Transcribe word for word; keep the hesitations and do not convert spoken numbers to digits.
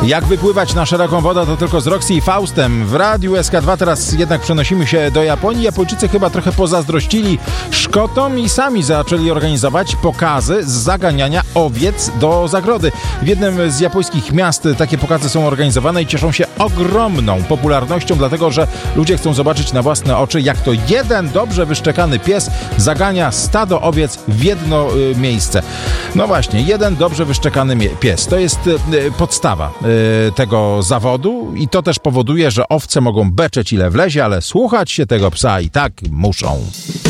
Jak wypływać na szeroką wodę, to tylko z Roxy i Faustem. W Radiu S K dwa teraz jednak przenosimy się do Japonii. Japończycy chyba trochę pozazdrościli Szkotom i sami zaczęli organizować pokazy z zaganiania owiec do zagrody. W jednym z japońskich miast takie pokazy są organizowane i cieszą się ogromną popularnością, dlatego że ludzie chcą zobaczyć na własne oczy, jak to jeden dobrze wyszczekany pies zagania stado owiec w jedno y, miejsce. No właśnie, jeden dobrze wyszczekany mie- pies. To jest y, podstawa y, tego zawodu i to też powoduje, że owce mogą beczeć ile wlezie, ale słuchać się tego psa i tak muszą.